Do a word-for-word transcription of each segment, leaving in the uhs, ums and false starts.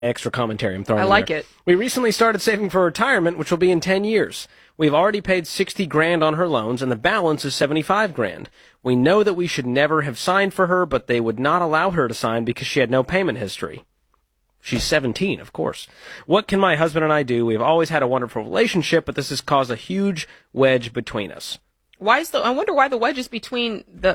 extra commentary I'm throwing I in like there. it. We recently started saving for retirement, which will be in ten years. We've already paid sixty grand on her loans, and the balance is seventy-five grand. We know that we should never have signed for her, but they would not allow her to sign because she had no payment history. She's seventeen, of course. What can my husband and I do? We've always had a wonderful relationship, but this has caused a huge wedge between us. Why is the? I wonder why the wedge is between the.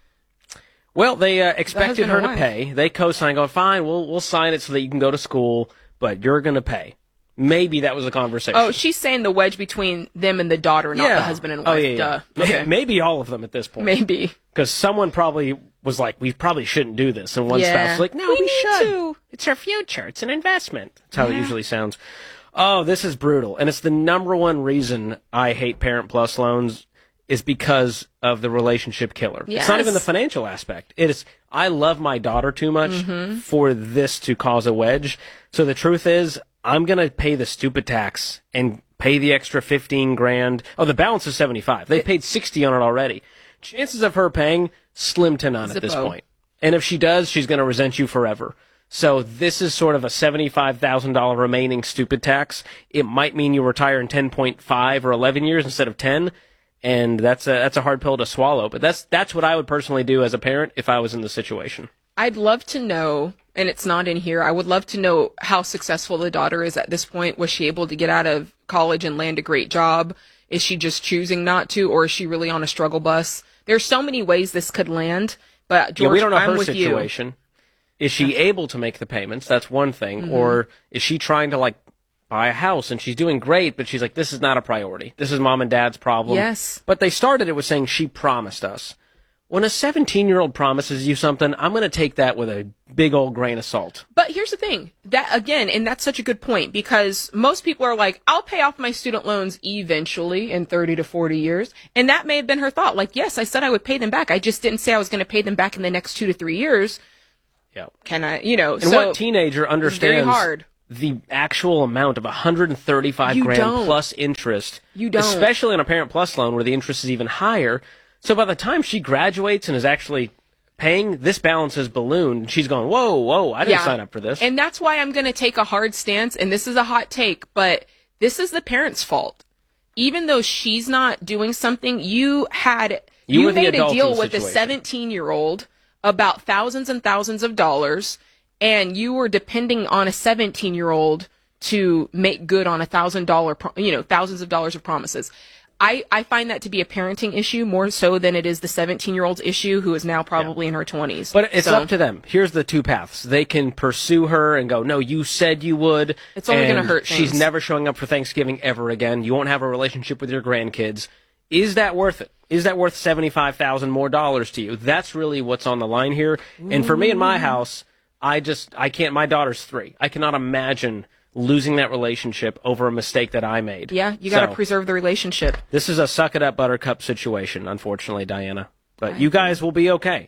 Well, they uh, expected the her to wife. pay. They co-signed, going, fine, we'll we'll sign it so that you can go to school, but you're going to pay. Maybe that was a conversation. Oh, she's saying the wedge between them and the daughter, not yeah. the husband and Oh, wife. yeah, yeah. Duh. Okay. Maybe all of them at this point. Maybe. Because someone probably was like, we probably shouldn't do this. And one Yeah. spouse was like, no, We we, need should. to. It's our future. It's an investment. That's how Yeah. it usually sounds. Oh, this is brutal. And it's the number one reason I hate Parent Plus loans is because of the relationship killer. Yes. It's not even the financial aspect. It is, I love my daughter too much Mm-hmm. for this to cause a wedge. So the truth is, I'm going to pay the stupid tax and pay the extra fifteen grand. Oh, the balance is seventy-five. They paid sixty on it already. Chances of her paying, slim to none at this Zippo. point. And if she does, she's going to resent you forever. So this is sort of a seventy-five thousand dollars remaining stupid tax. It might mean you retire in ten point five or eleven years instead of ten. And that's a, that's a hard pill to swallow. But that's, that's what I would personally do as a parent if I was in the situation. I'd love to know, and it's not in here, I would love to know how successful the daughter is at this point. Was she able to get out of college and land a great job? Is she just choosing not to, or is she really on a struggle bus? There's so many ways this could land, but George, yeah, we don't know I'm her with situation. you. Is she able to make the payments? That's one thing. Mm-hmm. Or is she trying to, like, buy a house and she's doing great, but she's like, this is not a priority. This is mom and dad's problem. Yes. But they started it with saying she promised us. When a seventeen-year-old promises you something, I'm going to take that with a big old grain of salt. But here's the thing, that again, and that's such a good point, because most people are like, I'll pay off my student loans eventually in thirty to forty years. And that may have been her thought. Like, yes, I said I would pay them back. I just didn't say I was going to pay them back in the next two to three years. Yeah. Can I, you know, And so what teenager very understands hard. the actual amount of one hundred thirty-five You grand don't. plus interest? You don't. Especially on a Parent Plus loan where the interest is even higher. So by the time she graduates and is actually paying, this balance is ballooned. And she's going, whoa, whoa, I didn't Yeah. sign up for this. And that's why I'm going to take a hard stance, and this is a hot take, but this is the parent's fault. Even though she's not doing something, you had, You you, were the made a adult in deal the with a situation. seventeen-year-old about thousands and thousands of dollars, and you were depending on a seventeen-year-old to make good on a thousand dollar, pro- you know, thousands of dollars of promises. I, I find that to be a parenting issue more so than it is the seventeen-year-old's issue who is now probably in her twenties. But it's So, up to them. Here's the two paths. They can pursue her and go, no, you said you would. It's only and gonna hurt She's things. never showing up for Thanksgiving ever again. You won't have a relationship with your grandkids. Is that worth it? Is that worth seventy-five thousand dollars more dollars to you? That's really what's on the line here. And for me in my house, I just, I can't, my daughter's three. I cannot imagine losing that relationship over a mistake that I made. Yeah, you got to So, preserve the relationship. This is a suck it up buttercup situation, unfortunately, Diana. But you guys will be okay.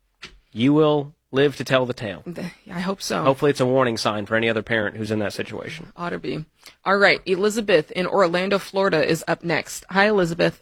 You will live to tell the tale. I hope so. Hopefully it's a warning sign for any other parent who's in that situation. Ought to be. All right, Elizabeth in Orlando, Florida is up next. Hi, Elizabeth.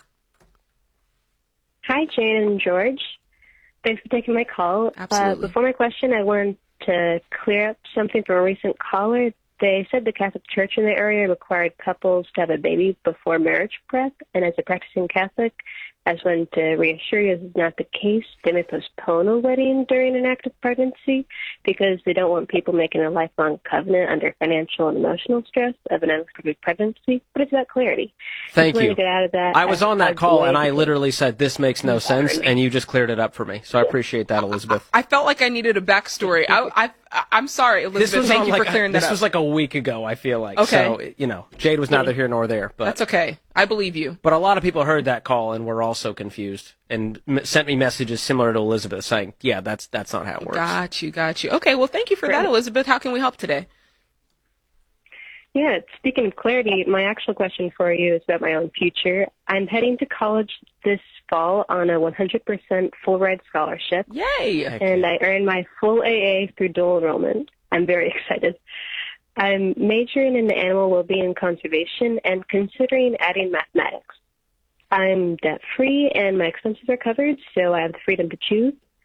Hi, Jane and George. Thanks for taking my call. Absolutely. Uh, before my question, I wanted to clear up something from a recent caller. They said the Catholic Church in the area required couples to have a baby before marriage prep, and as a practicing Catholic, I just wanted to reassure you this is not the case. They may postpone a wedding during an active pregnancy because they don't want people making a lifelong covenant under financial and emotional stress of an unexpected pregnancy, but it's about clarity. Thank Just wanted you. to get out of that. I was on that I'd call like and I to- literally said, this makes no sense, and you just cleared it up for me. So I appreciate that, Elizabeth. I felt like I needed a backstory. I, I, I'm sorry, Elizabeth. Thank on you like for clearing a, that This up. was like a week ago, I feel like. Okay. So, you know, Jade was neither here nor there. But That's okay. I believe you. But a lot of people heard that call and were also confused and m- sent me messages similar to Elizabeth saying, yeah, that's that's not how it works. Got you, got you. Okay, well, thank you for that, Great. Elizabeth. How can we help today? Yeah, speaking of clarity, my actual question for you is about my own future. I'm heading to college this fall on a one hundred percent full ride scholarship, Yay! Heck and yeah. I earn my full A A through dual enrollment. I'm very excited. I'm majoring in animal well-being and conservation and considering adding mathematics. I'm debt-free and my expenses are covered, so I have the freedom to choose.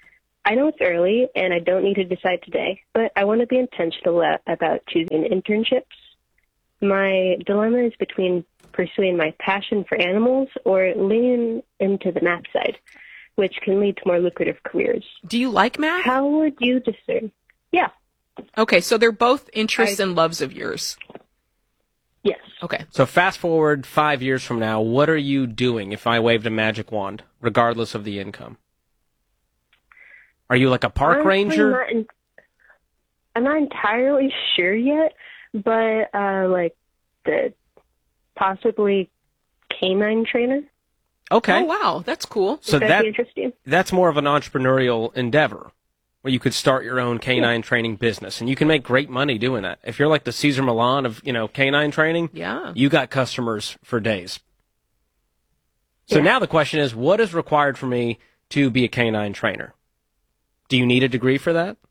I know it's early and I don't need to decide today, but I want to be intentional a- about choosing internships. My dilemma is between pursuing my passion for animals or leaning into the math side, which can lead to more lucrative careers. Do you like math? How would you discern? Yeah. Okay, so they're both interests I- and loves of yours. Yes. Okay. So fast forward five years from now, what are you doing if I waved a magic wand, regardless of the income? Are you like a park Honestly, ranger? Not in, I'm not entirely sure yet, but uh, like the possibly canine trainer. Okay. Oh, wow, that's cool. So Would that, that be interesting? that's more of an entrepreneurial endeavor where you could start your own canine training business, and you can make great money doing that. If you're like the Caesar Milan of, you know, canine training, Yeah. you got customers for days. So Yeah. now the question is, what is required for me to be a canine trainer? Do you need a degree for that?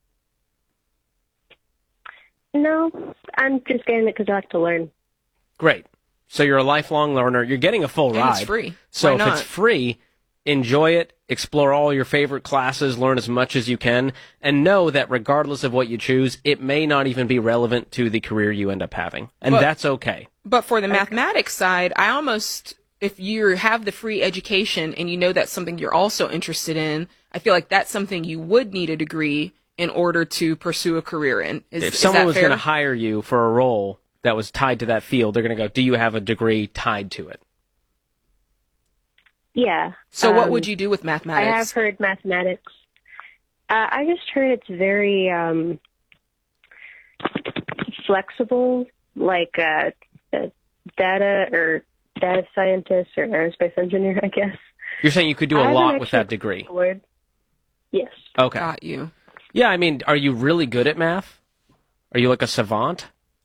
No, I'm just getting it because I like to learn. Great. So you're a lifelong learner. You're getting a full And ride. it's free. So Why if not? it's free, enjoy it, explore all your favorite classes, learn as much as you can, and know that regardless of what you choose, it may not even be relevant to the career you end up having. And But- that's okay. But for the mathematics side, I almost, if you have the free education and you know that's something you're also interested in, I feel like that's something you would need a degree in order to pursue a career in. Is, If is someone that was fair? going to hire you for a role that was tied to that field, they're going to go, do you have a degree tied to it? Yeah. So what um, would you do with I have mathematics? heard mathematics. Uh, I just heard it's very um, flexible, like uh, a data or data scientist or aerospace engineer, I guess. You're saying you could do I a haven't lot with actually that degree. explored. Yes. Okay. Got you. Yeah, I mean, are you really good at math? Are you like a savant?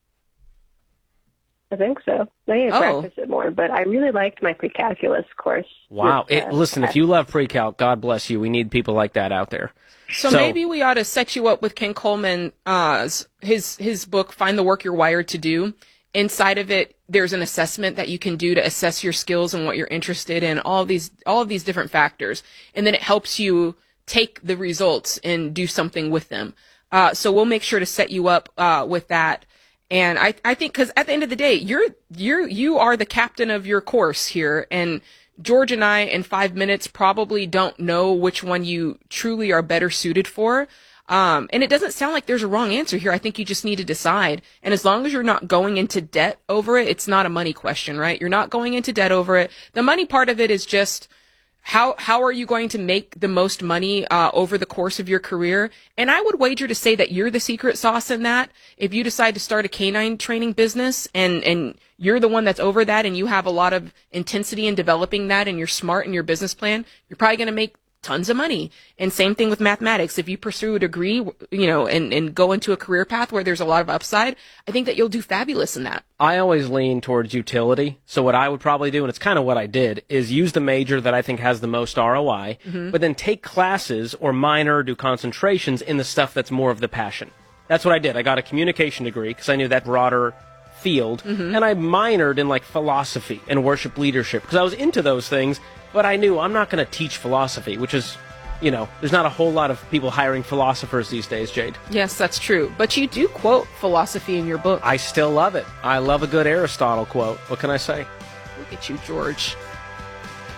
I think so. I need to Oh. practice it more, but I really liked my pre-calculus course. Wow. with, It, uh, listen, if you love pre-calc, God bless you. We need people like that out there. So, So- maybe we ought to set you up with Ken Coleman, uh, his his book, Find the Work You're Wired to Do. Inside of it, there's an assessment that you can do to assess your skills and what you're interested in, all of these all of these different factors, and then it helps you take the results and do something with them. Uh, so we'll make sure to set you up uh, with that. And I I think because at the end of the day, you're you're you are the captain of your course here, and George and I in five minutes probably don't know which one you truly are better suited for. Um, and it doesn't sound like there's a wrong answer here. I think you just need to decide. And as long as you're not going into debt over it, it's not a money question, right? You're not going into debt over it. The money part of it is just how, how are you going to make the most money, uh, over the course of your career? And I would wager to say that you're the secret sauce in that. If you decide to start a canine training business and, and you're the one that's over that and you have a lot of intensity in developing that and you're smart in your business plan, you're probably going to make tons of money. And same thing with mathematics. If you pursue a degree, you know, and, and go into a career path where there's a lot of upside, I think that you'll do fabulous in that. I always lean towards utility. So what I would probably do, and it's kind of what I did, is use the major that I think has the most R O I, but then take classes or minor, do concentrations in the stuff that's more of the passion. That's what I did. I got a communication degree because I knew that broader field, and I minored in like philosophy and worship leadership because I was into those things, but I knew I'm not going to teach philosophy, which is, you know, there's not a whole lot of people hiring philosophers these days, Jade. Yes, that's true. But you do quote philosophy in your book. I still love it. I love a good Aristotle quote. What can I say? Look at you, George.